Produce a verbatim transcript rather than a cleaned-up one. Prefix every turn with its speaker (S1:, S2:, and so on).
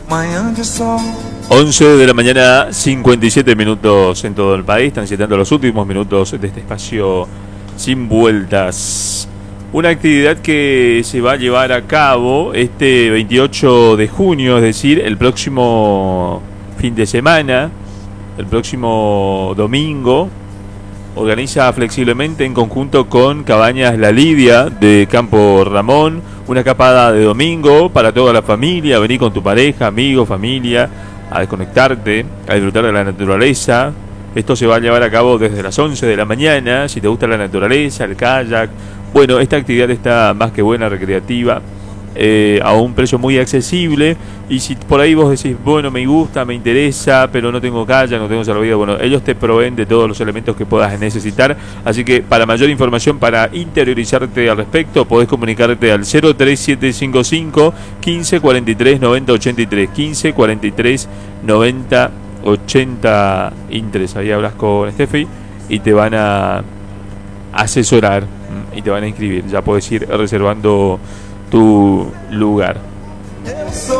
S1: once de la mañana, cincuenta y siete minutos en todo el país, transitando los últimos minutos de este espacio sin vueltas. Una actividad que se va a llevar a cabo este veintiocho de junio, es decir, el próximo fin de semana, el próximo domingo. Organiza Flexiblemente en conjunto con Cabañas La Lidia de Campo Ramón una escapada de domingo para toda la familia. Vení con tu pareja, amigos, familia, a desconectarte, a disfrutar de la naturaleza. Esto se va a llevar a cabo desde las once de la mañana. Si te gusta la naturaleza, el kayak, bueno, esta actividad está más que buena, recreativa, eh, a un precio muy accesible. Y si por ahí vos decís, bueno, me gusta, me interesa, pero no tengo kayak, no tengo salvavidas, bueno, ellos te proveen de todos los elementos que puedas necesitar. Así que para mayor información, para interiorizarte al respecto, podés comunicarte al cero tres siete cinco cinco, quince cuarenta y tres, noventa ochenta y tres, quince cuarenta y tres, noventa ochenta y tres. Ahí hablas con Steffi y te van a asesorar y te van a inscribir. Ya podés ir reservando tu lugar.